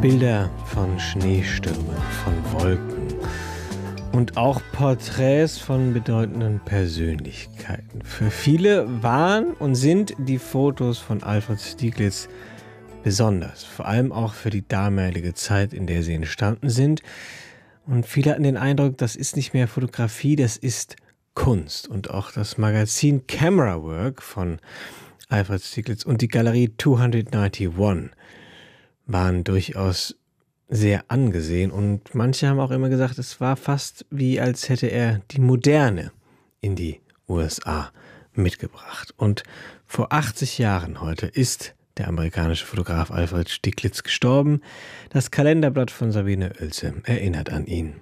Bilder von Schneestürmen, von Wolken und auch Porträts von bedeutenden Persönlichkeiten. Für viele waren und sind die Fotos von Alfred Stieglitz besonders, vor allem auch für die damalige Zeit, in der sie entstanden sind. Und viele hatten den Eindruck, das ist nicht mehr Fotografie, das ist Kunst. Und auch das Magazin Camera Work von Alfred Stieglitz und die Galerie 291 waren durchaus sehr angesehen. Und manche haben auch immer gesagt, es war fast wie, als hätte er die Moderne in die USA mitgebracht. Und vor 80 Jahren heute ist der amerikanische Fotograf Alfred Stieglitz gestorben. Das Kalenderblatt von Sabine Oelze erinnert an ihn.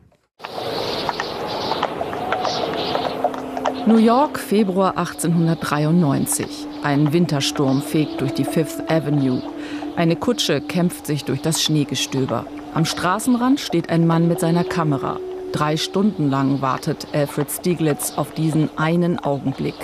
New York, Februar 1893. Ein Wintersturm fegt durch die Fifth Avenue. Eine Kutsche kämpft sich durch das Schneegestöber. Am Straßenrand steht ein Mann mit seiner Kamera. 3 Stunden lang wartet Alfred Stieglitz auf diesen einen Augenblick.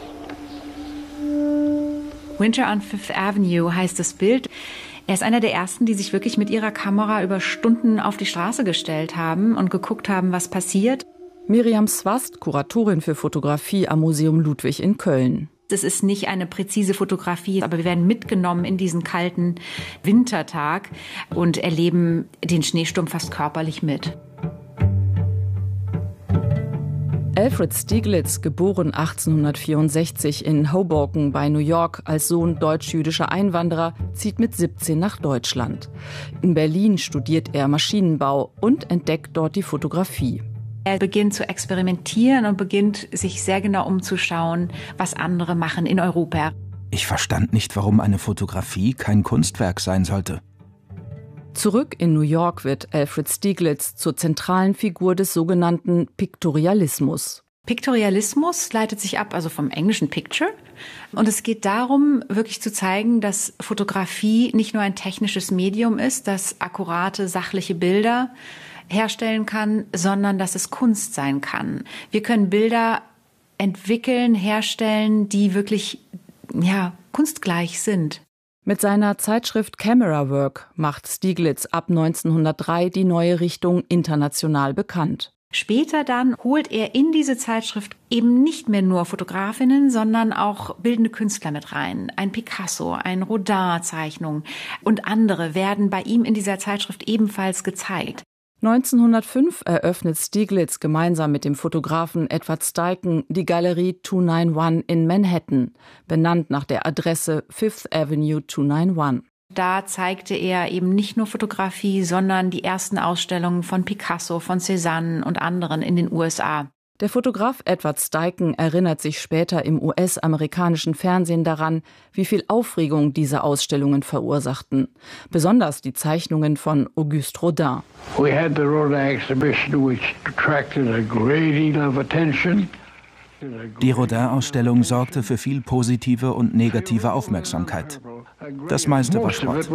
Winter on Fifth Avenue heißt das Bild. Er ist einer der ersten, die sich wirklich mit ihrer Kamera über Stunden auf die Straße gestellt haben und geguckt haben, was passiert. Miriam Swast, Kuratorin für Fotografie am Museum Ludwig in Köln. Das ist nicht eine präzise Fotografie, aber wir werden mitgenommen in diesen kalten Wintertag und erleben den Schneesturm fast körperlich mit. Alfred Stieglitz, geboren 1864 in Hoboken bei New York als Sohn deutsch-jüdischer Einwanderer, zieht mit 17 nach Deutschland. In Berlin studiert er Maschinenbau und entdeckt dort die Fotografie. Er beginnt zu experimentieren und beginnt sich sehr genau umzuschauen, was andere machen in Europa. Ich verstand nicht, warum eine Fotografie kein Kunstwerk sein sollte. Zurück in New York wird Alfred Stieglitz zur zentralen Figur des sogenannten Piktorialismus. Piktorialismus leitet sich ab, also vom englischen Picture. Und es geht darum, wirklich zu zeigen, dass Fotografie nicht nur ein technisches Medium ist, das akkurate, sachliche Bilder herstellen kann, sondern dass es Kunst sein kann. Wir können Bilder entwickeln, herstellen, die wirklich, kunstgleich sind. Mit seiner Zeitschrift Camera Work macht Stieglitz ab 1903 die neue Richtung international bekannt. Später dann holt er in diese Zeitschrift eben nicht mehr nur Fotografinnen, sondern auch bildende Künstler mit rein. Ein Picasso, ein Rodin-Zeichnung und andere werden bei ihm in dieser Zeitschrift ebenfalls gezeigt. 1905 eröffnet Stieglitz gemeinsam mit dem Fotografen Edward Steichen die Galerie 291 in Manhattan, benannt nach der Adresse Fifth Avenue 291. Da zeigte er eben nicht nur Fotografie, sondern die ersten Ausstellungen von Picasso, von Cézanne und anderen in den USA. Der Fotograf Edward Steichen erinnert sich später im US-amerikanischen Fernsehen daran, wie viel Aufregung diese Ausstellungen verursachten. Besonders die Zeichnungen von Auguste Rodin. We had the Rodin exhibition, which attracted a great deal of attention. Die Rodin-Ausstellung sorgte für viel positive und negative Aufmerksamkeit. Das meiste war Spott.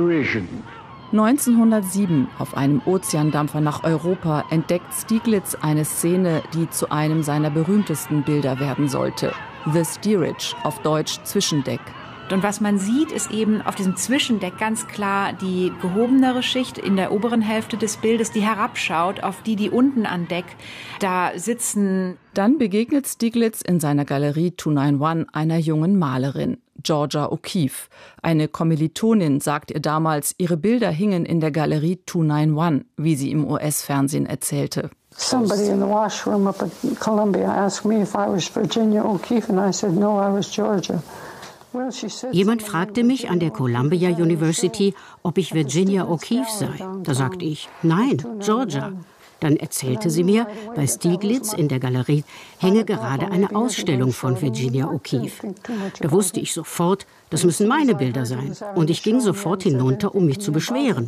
1907 auf einem Ozeandampfer nach Europa entdeckt Stieglitz eine Szene, die zu einem seiner berühmtesten Bilder werden sollte. The Steerage, auf Deutsch Zwischendeck. Und was man sieht, ist eben auf diesem Zwischendeck ganz klar die gehobenere Schicht in der oberen Hälfte des Bildes, die herabschaut auf die unten an Deck da sitzen. Dann begegnet Stieglitz in seiner Galerie 291 einer jungen Malerin, Georgia O'Keeffe. Eine Kommilitonin sagt ihr damals, ihre Bilder hingen in der Galerie 291, wie sie im US-Fernsehen erzählte. Somebody in the washroom up at Columbia asked me if I was Virginia O'Keeffe and I said no, I was Georgia. Jemand fragte mich an der Columbia University, ob ich Virginia O'Keeffe sei. Da sagte ich, nein, Georgia. Dann erzählte sie mir, bei Stieglitz in der Galerie hänge gerade eine Ausstellung von Virginia O'Keeffe. Da wusste ich sofort, das müssen meine Bilder sein. Und ich ging sofort hinunter, um mich zu beschweren.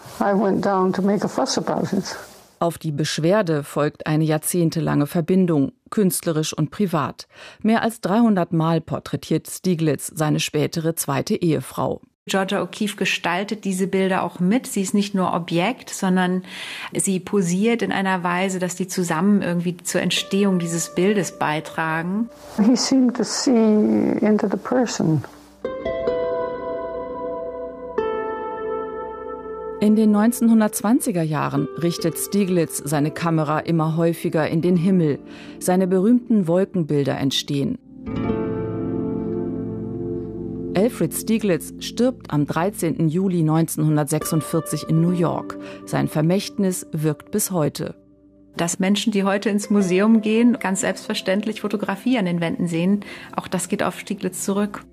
Auf die Beschwerde folgt eine jahrzehntelange Verbindung, künstlerisch und privat. Mehr als 300 Mal porträtiert Stieglitz seine spätere zweite Ehefrau. Georgia O'Keeffe gestaltet diese Bilder auch mit. Sie ist nicht nur Objekt, sondern sie posiert in einer Weise, dass die zusammen irgendwie zur Entstehung dieses Bildes beitragen. He seemed to see into the person. In den 1920er Jahren richtet Stieglitz seine Kamera immer häufiger in den Himmel. Seine berühmten Wolkenbilder entstehen. Alfred Stieglitz stirbt am 13. Juli 1946 in New York. Sein Vermächtnis wirkt bis heute. Dass Menschen, die heute ins Museum gehen, ganz selbstverständlich Fotografie an den Wänden sehen, auch das geht auf Stieglitz zurück.